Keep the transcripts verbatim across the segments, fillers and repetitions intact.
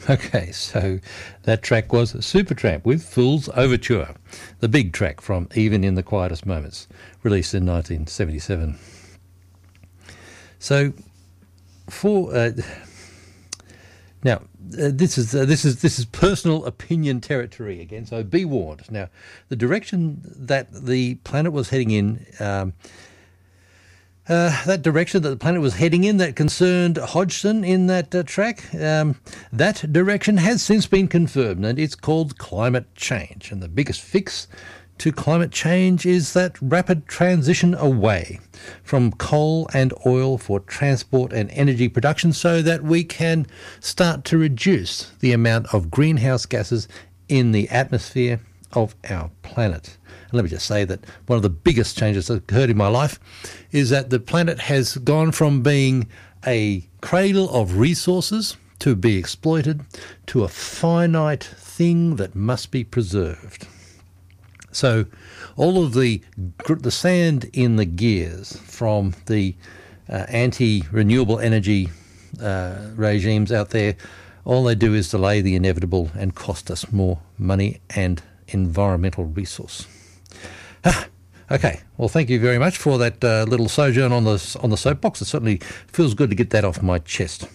Okay, so that track was Supertramp with Fool's Overture, the big track from Even in the Quietest Moments, released in nineteen seventy-seven. So, for uh, now, uh, this is uh, this is this is personal opinion territory again. So be warned. Now, the direction that the planet was heading in. Um, Uh, that direction that the planet was heading in that concerned Hodgson in that uh, track, um, that direction has since been confirmed, and it's called climate change. And the biggest fix to climate change is that rapid transition away from coal and oil for transport and energy production so that we can start to reduce the amount of greenhouse gases in the atmosphere of our planet. And let me just say that one of the biggest changes that occurred in my life is that the planet has gone from being a cradle of resources to be exploited to a finite thing that must be preserved. So all of the the sand in the gears from the uh, anti-renewable energy uh, regimes out there, all they do is delay the inevitable and cost us more money and environmental resource. Ah, okay, well, thank you very much for that uh, little sojourn on the on the soapbox. It certainly feels good to get that off my chest.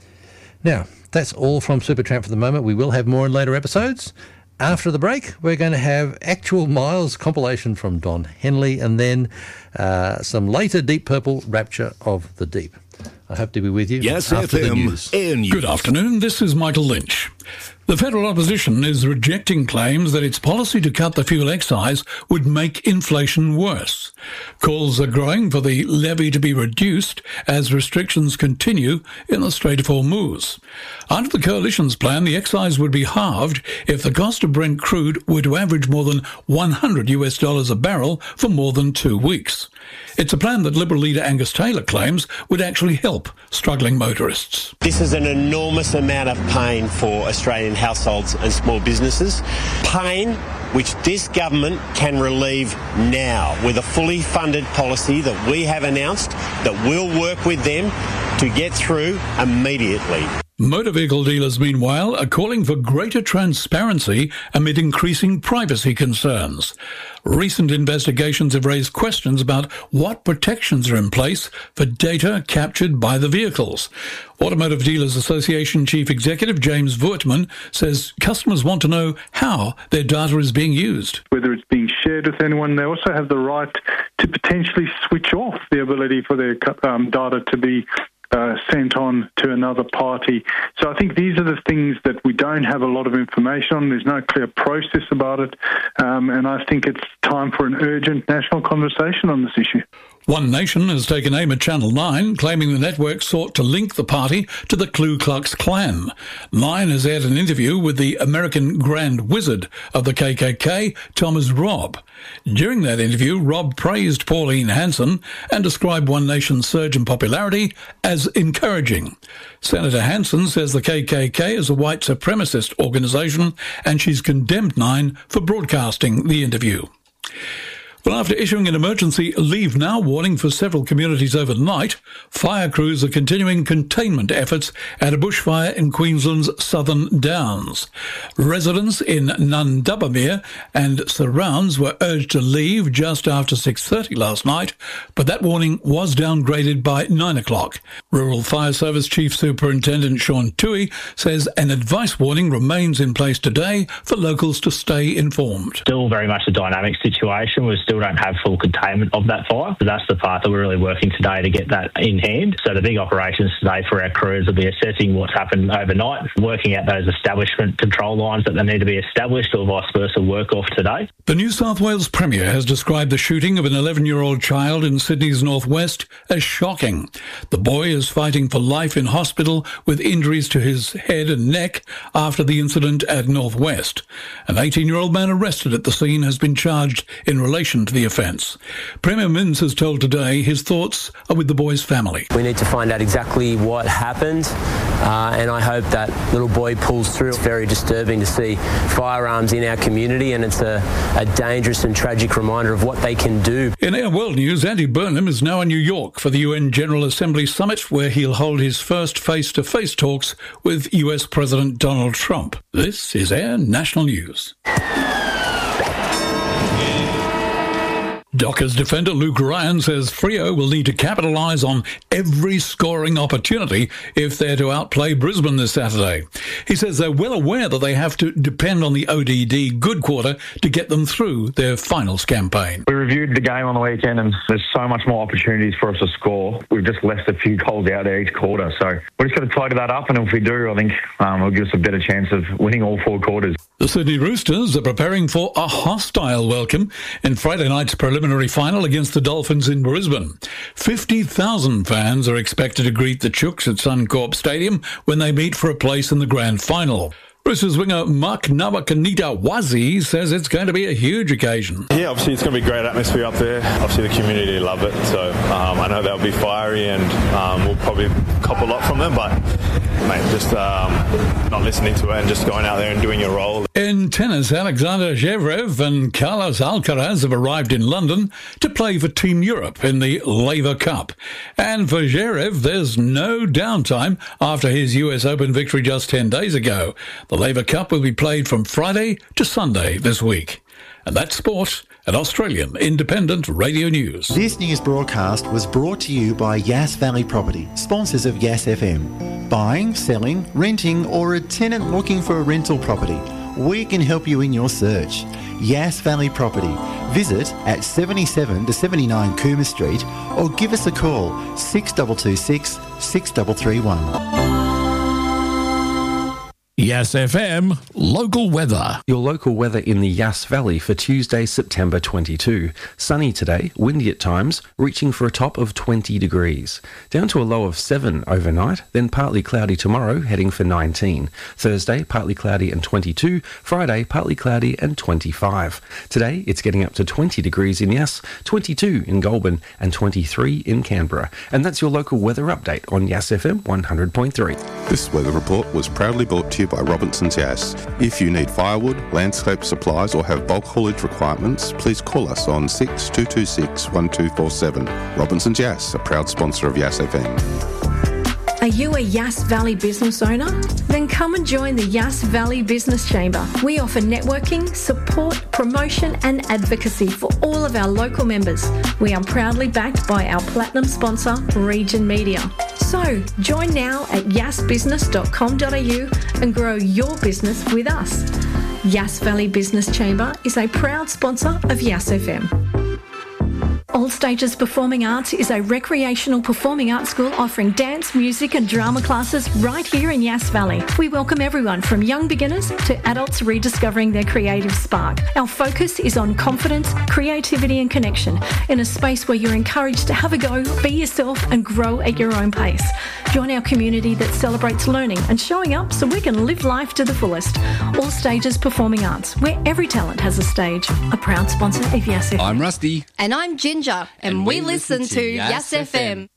Now, that's all from Supertramp for the moment. We will have more in later episodes. After the break, we're going to have Actual Miles compilation from Don Henley, and then uh, some later Deep Purple Rapture of the Deep. I hope to be with you Yes, after F M the news. Good afternoon, this is Michael Lynch. The federal opposition is rejecting claims that its policy to cut the fuel excise would make inflation worse. Calls are growing for the levy to be reduced as restrictions continue in the Strait of Hormuz. Under the coalition's plan, the excise would be halved if the cost of Brent crude were to average more than one hundred US dollars a barrel for more than two weeks. It's a plan that Liberal leader Angus Taylor claims would actually help struggling motorists. This is an enormous amount of pain for Australian households and small businesses. Pain which this government can relieve now with a fully funded policy that we have announced that will work with them to get through immediately. Motor vehicle dealers, meanwhile, are calling for greater transparency amid increasing privacy concerns. Recent investigations have raised questions about what protections are in place for data captured by the vehicles. Automotive Dealers Association Chief Executive James Voortman says customers want to know how their data is being used. Whether it's being shared with anyone, they also have the right to potentially switch off the ability for their um, data to be Uh, sent on to another party. So I think these are the things that we don't have a lot of information on. There's no clear process about it, um, and I think it's time for an urgent national conversation on this issue. One Nation has taken aim at Channel nine, claiming the network sought to link the party to the Ku Klux Klan. Nine has aired an interview with the American Grand Wizard of the K K K, Thomas Robb. During that interview, Robb praised Pauline Hanson and described One Nation's surge in popularity as encouraging. Senator Hanson says the K K K is a white supremacist organisation, and she's condemned Nine for broadcasting the interview. Well, after issuing an emergency leave now warning for several communities overnight, fire crews are continuing containment efforts at a bushfire in Queensland's Southern Downs. Residents in Nundubbermere and surrounds were urged to leave just after six thirty last night, but that warning was downgraded by nine o'clock. Rural Fire Service Chief Superintendent Sean Toohey says an advice warning remains in place today for locals to stay informed. Still very much a dynamic situation. We're still don't have full containment of that fire. So that's the part that we're really working today to get that in hand. So the big operations today for our crews will be assessing what's happened overnight, working out those establishment control lines that they need to be established or vice versa work off today. The New South Wales Premier has described the shooting of an eleven-year-old child in Sydney's northwest as shocking. The boy is fighting for life in hospital with injuries to his head and neck after the incident at Northwest. An eighteen-year-old man arrested at the scene has been charged in relation to the offence. Premier Minns has told Today his thoughts are with the boy's family. We need to find out exactly what happened, uh, and I hope that little boy pulls through. It's very disturbing to see firearms in our community, and it's a, a dangerous and tragic reminder of what they can do. In our world news, Andy Burnham is now in New York for the U N General Assembly Summit, where he'll hold his first face-to-face talks with U S President Donald Trump. This is our national news. Dockers defender Luke Ryan says Freo will need to capitalise on every scoring opportunity if they're to outplay Brisbane this Saturday. He says they're well aware that they have to depend on the O D D good quarter to get them through their finals campaign. We reviewed the game on the weekend and there's so much more opportunities for us to score. We've just left a few goals out there each quarter. So we're just going to tidy that up, and if we do, I think um, it'll give us a better chance of winning all four quarters. The Sydney Roosters are preparing for a hostile welcome in Friday night's preliminary final against the Dolphins in Brisbane. fifty thousand fans are expected to greet the Chooks at Suncorp Stadium when they meet for a place in the grand final. Roosters winger Mark Nawakanita-Wazi says it's going to be a huge occasion. Yeah, obviously it's going to be a great atmosphere up there. Obviously the community love it, so um, I know they'll be fiery and um, we'll probably cop a lot from them, but mate, just um, not listening to it and just going out there and doing your role. In tennis, Alexander Zverev and Carlos Alcaraz have arrived in London to play for Team Europe in the Laver Cup. And for Zverev, there's no downtime after his U S Open victory just ten days ago. The Laver Cup will be played from Friday to Sunday this week. And that's sport at Australian Independent Radio News. This news broadcast was brought to you by Yass Valley Property, sponsors of Yass F M. Buying, selling, renting, or a tenant looking for a rental property, we can help you in your search. Yass Valley Property. Visit at seventy-seven to seventy-nine Coomer Street or give us a call six two two six, six three three one. Yass F M, local weather. Your local weather in the Yass Valley for Tuesday, September twenty-second. Sunny today, windy at times, reaching for a top of twenty degrees. Down to a low of seven overnight, then partly cloudy tomorrow, heading for nineteen. Thursday, partly cloudy and twenty-two. Friday, partly cloudy and twenty-five. Today, it's getting up to twenty degrees in Yass, twenty-two in Goulburn and twenty-three in Canberra. And that's your local weather update on Yass F M one hundred point three. This weather report was proudly brought to you by Robinson's Yass. If you need firewood, landscape supplies or have bulk haulage requirements, please call us on six two two six, one two four seven. Robinson's Yass, a proud sponsor of Yass F M. Are you a Yass Valley business owner? Then come and join the Yass Valley Business Chamber. We offer networking, support, promotion and advocacy for all of our local members. We are proudly backed by our platinum sponsor, Region Media. So, join now at yass business dot com dot a u and grow your business with us. Yass Valley Business Chamber is a proud sponsor of Yass F M. All Stages Performing Arts is a recreational performing arts school offering dance, music and drama classes right here in Yass Valley. We welcome everyone from young beginners to adults rediscovering their creative spark. Our focus is on confidence, creativity and connection in a space where you're encouraged to have a go, be yourself and grow at your own pace. Join our community that celebrates learning and showing up so we can live life to the fullest. All Stages Performing Arts, where every talent has a stage. A proud sponsor of Yass F M. I'm Rusty. And I'm Ginger. And, and we, we listen, listen to, to Yass F M.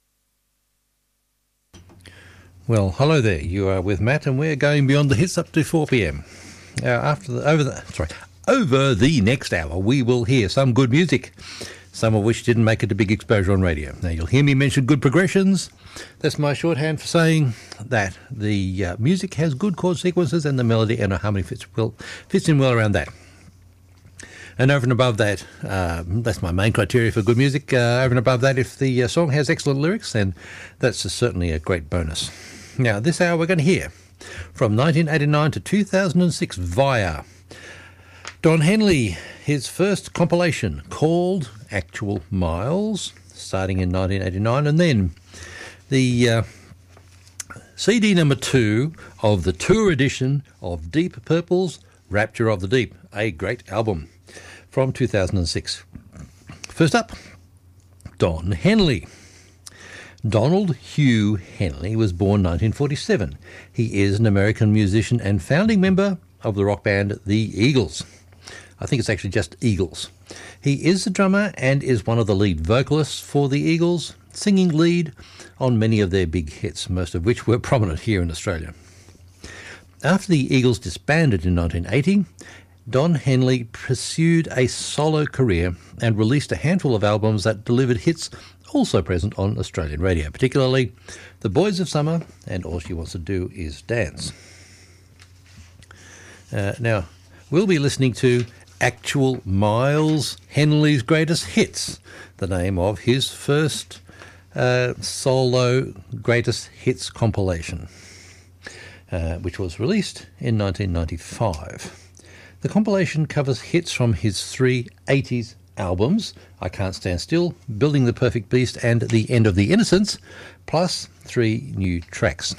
Well, hello there. You are with Matt, and we're going beyond the hits up to four p.m. Uh, after the over the sorry over the next hour, we will hear some good music, some of which didn't make it to big exposure on radio. Now you'll hear me mention good progressions. That's my shorthand for saying that the uh, music has good chord sequences and the melody and a harmony fits well fits in well around that. And over and above that, uh, that's my main criteria for good music. Uh, over and above that, if the uh, song has excellent lyrics, then that's a, certainly a great bonus. Now, this hour we're going to hear from nineteen eighty-nine to two thousand six via Don Henley, his first compilation called Actual Miles, starting in nineteen eighty-nine, and then the uh, C D number two of the tour edition of Deep Purple's Rapture of the Deep, a great album from two thousand six. First up, Don Henley. Donald Hugh Henley was born nineteen forty-seven. He is an American musician and founding member of the rock band The Eagles. I think it's actually just Eagles. He is the drummer and is one of the lead vocalists for the Eagles, singing lead on many of their big hits, most of which were prominent here in Australia. After the Eagles disbanded in nineteen eighty, Don Henley pursued a solo career and released a handful of albums that delivered hits also present on Australian radio, particularly The Boys of Summer and All She Wants to Do Is Dance. Uh, now, we'll be listening to Actual Miles Henley's Greatest Hits, the name of his first uh, solo Greatest Hits compilation, uh, which was released in nineteen ninety-five. The compilation covers hits from his three eighties albums, I Can't Stand Still, Building the Perfect Beast and The End of the Innocents, plus three new tracks.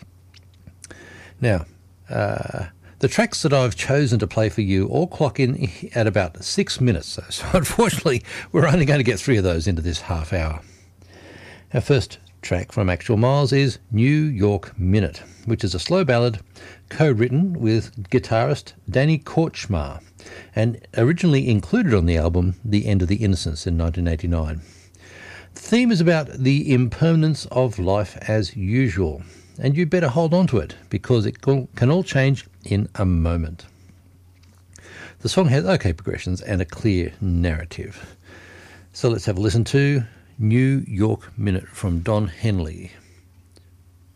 Now, uh, the tracks that I've chosen to play for you all clock in at about six minutes, so unfortunately we're only going to get three of those into this half hour. Our first track from Actual Miles is New York Minute, which is a slow ballad co-written with guitarist Danny Kortchmar and originally included on the album The End of the Innocents in nineteen eighty-nine. The theme is about the impermanence of life as usual, and you better hold on to it because it can all change in a moment. The song has okay progressions and a clear narrative. So let's have a listen to New York Minute from Don Henley.